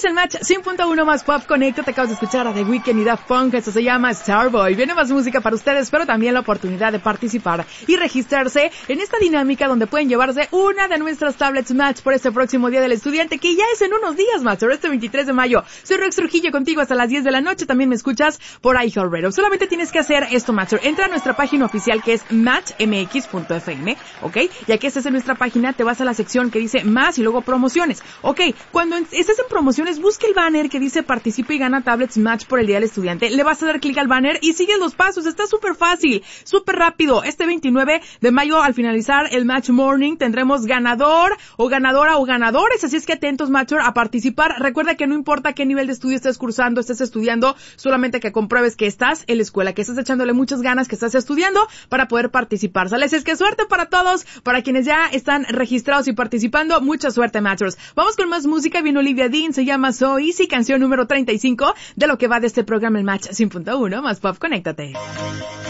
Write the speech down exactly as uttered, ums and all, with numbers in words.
el Match cien punto uno más Pop Connecta. Te acabas de escuchar a The Weeknd y Daft Punk. Esto se llama Starboy. Viene más música para ustedes, pero también la oportunidad de participar y registrarse en esta dinámica donde pueden llevarse una de nuestras tablets Match por este próximo Día del Estudiante, que ya es en unos días, Master, este veintitrés de mayo. Soy Rex Trujillo contigo hasta las diez de la noche. También me escuchas por iHeartRadio. Solamente tienes que hacer esto, Master. Entra a nuestra página oficial que es match m x punto f m, ¿ok? Ya que estés en nuestra página, te vas a la sección que dice más y luego promociones. Ok, cuando estés en promociones, busca el banner que dice participa y gana tablets Match por el Día del Estudiante. Le vas a dar clic al banner y sigues los pasos. Está súper fácil, súper rápido. Este veintinueve de mayo, al finalizar el Match Morning, tendremos ganador o ganadora o ganadores. Así es que atentos, Matcher, a participar. Recuerda que no importa qué nivel de estudio estés cursando, estés estudiando, solamente que compruebes que estás en la escuela, que estás echándole muchas ganas, que estás estudiando para poder participar. ¿Sale? Así es que suerte para todos, para quienes ya están registrados y participando. Mucha suerte, Matchers. Vamos con más música. Viene Olivia Dean, se llama So Easy, canción número treinta y cinco de lo que va de este programa El Match cien punto uno más Pop. Conéctate.